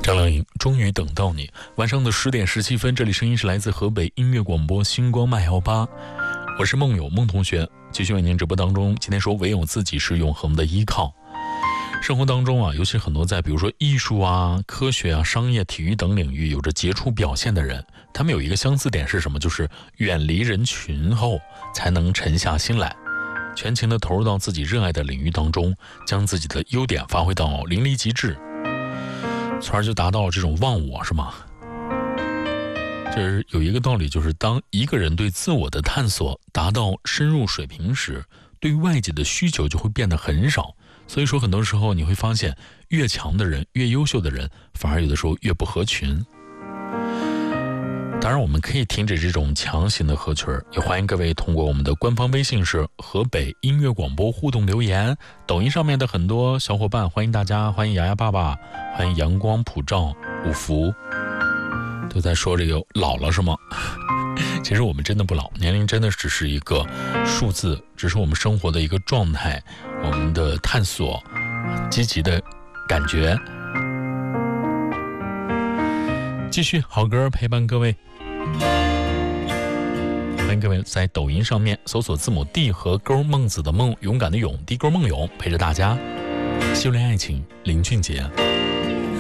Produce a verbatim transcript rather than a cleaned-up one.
张靓颖终于等到你。晚上的十点十七分，这里声音是来自河北音乐广播星光麦幺八，我是梦友梦同学，继续为您直播当中。今天说唯有自己是永恒的依靠。生活当中啊，尤其很多在比如说艺术啊、科学啊、商业、体育等领域有着杰出表现的人，他们有一个相似点是什么？就是远离人群后才能沉下心来，全情的投入到自己热爱的领域当中，将自己的优点发挥到淋漓极致，从而就达到这种忘我，是吗？这是有一个道理，就是当一个人对自我的探索达到深入水平时，对外界的需求就会变得很少。所以说很多时候你会发现，越强的人、越优秀的人，反而有的时候越不合群。当然我们可以停止这种强行的合群，也欢迎各位通过我们的官方微信是河北音乐广播互动留言，抖音上面的很多小伙伴，欢迎大家，欢迎牙牙爸爸，欢迎阳光普照五福，都在说这个老了是吗？其实我们真的不老，年龄真的只是一个数字，只是我们生活的一个状态，我们的探索，积极的感觉。继续好歌陪伴各位，欢迎各位在抖音上面搜索字母 D 和勾孟子的孟，勇敢的勇， D 勾孟勇，陪着大家修炼爱情，林俊杰。